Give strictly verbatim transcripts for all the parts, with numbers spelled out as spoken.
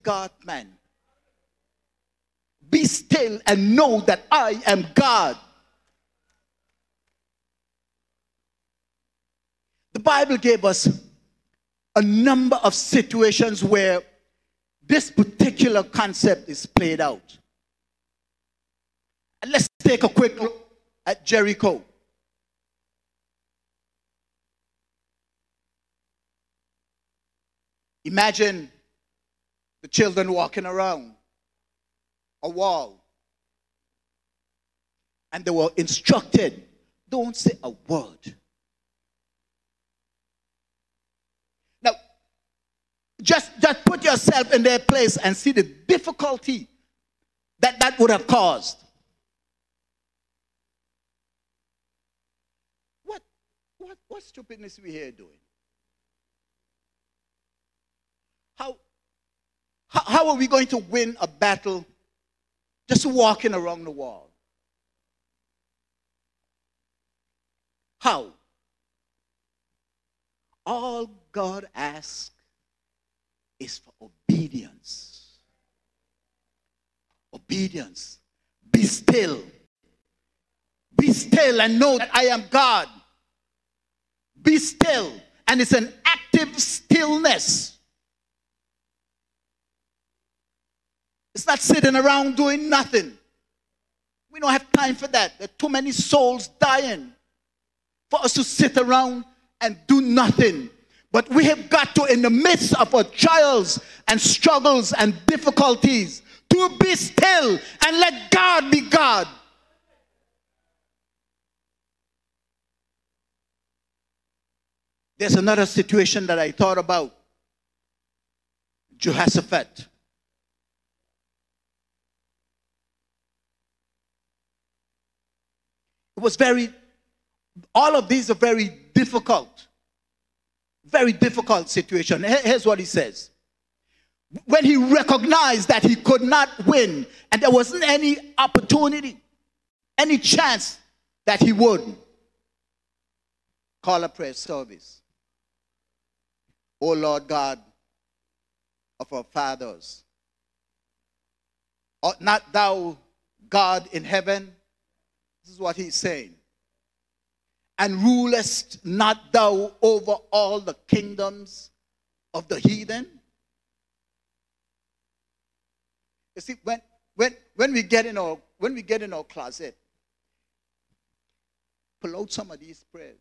God, man. Be still and know that I am God. The Bible gave us a number of situations where this particular concept is played out. And let's take a quick look at Jericho. Imagine the children walking around a wall. And they were instructed, don't say a word. Now, just, just put yourself in their place and see the difficulty that that would have caused. What, what, what stupidness are we here doing? How, how, how are we going to win a battle just walking around the wall? How? All God asks is for obedience. Obedience. Be still. Be still and know that I am God. Be still. And it's an active stillness. It's not sitting around doing nothing. We don't have time for that. There are too many souls dying for us to sit around and do nothing. But we have got to, in the midst of our trials and struggles and difficulties, to be still and let God be God. There's another situation that I thought about. Jehoshaphat. It was very, all of these are very difficult. Very difficult situation. Here's what he says. When he recognized that he could not win and there wasn't any opportunity, any chance that he would, call a prayer service. O Lord God of our fathers, art not thou God in heaven? This is what he's saying. And rulest not thou over all the kingdoms of the heathen? You see, when, when, when, we get in our, when we get in our closet, pull out some of these prayers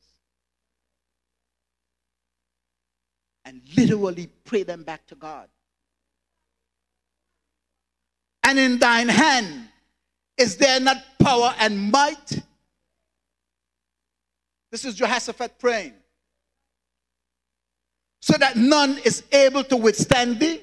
and literally pray them back to God. And in thine hand is there not power and might? This is Jehoshaphat praying. So that none is able to withstand thee.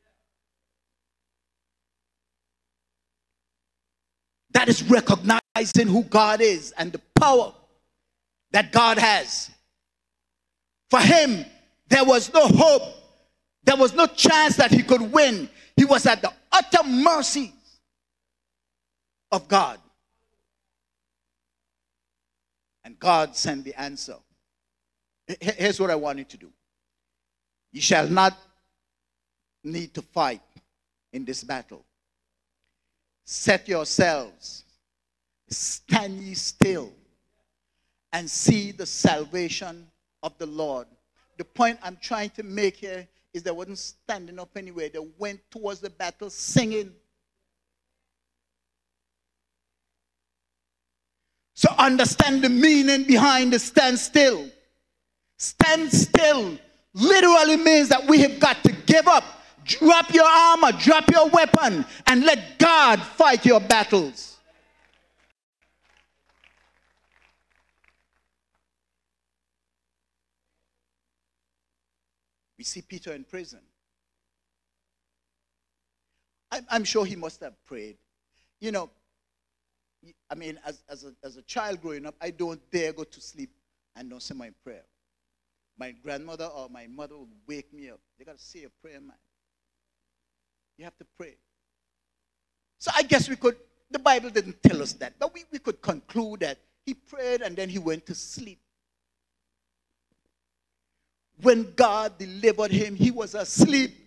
That is recognizing who God is and the power that God has. For him, there was no hope. There was no chance that he could win. He was at the utter mercy of God. And God sent the answer. Here's what I want you to do. You shall not need to fight in this battle. Set yourselves, stand ye still, and see the salvation of the Lord. The point I'm trying to make here is they wasn't standing up anywhere. They went towards the battle singing. So understand the meaning behind the stand still. Stand still literally means that we have got to give up. Drop your armor, drop your weapon, and let God fight your battles. We see Peter in prison. I'm, I'm sure he must have prayed. You know, I mean, as, as, a, as a child growing up, I don't dare go to sleep and don't say my prayer. My grandmother or my mother would wake me up. They got to say a prayer, man. You have to pray. So I guess we could, the Bible didn't tell us that, but we, we could conclude that he prayed and then he went to sleep. When God delivered him, he was asleep.